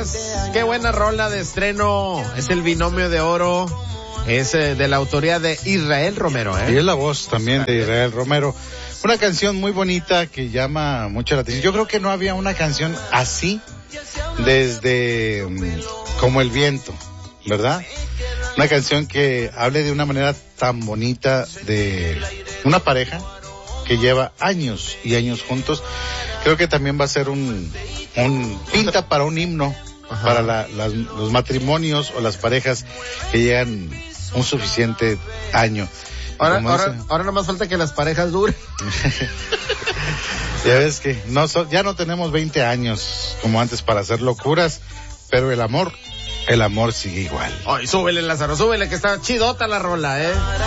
gracias. Qué buena rola de estreno. Es el Binomio de Oro. Es de la autoría de Israel Romero, Y es la voz también de Israel Romero. Una canción muy bonita que llama mucho la atención. Yo creo que no había una canción así desde Como el Viento, ¿verdad? Una canción que hable de una manera tan bonita de una pareja que lleva años y años juntos. Creo que también va a ser pinta para un himno. Ajá. Para los matrimonios o las parejas que llegan un suficiente año. Ahora nomás falta que las parejas duren. Ya ves que ya no tenemos 20 años como antes para hacer locuras, pero el amor sigue igual. Ay, súbele, Lázaro, súbele, que está chidota la rola,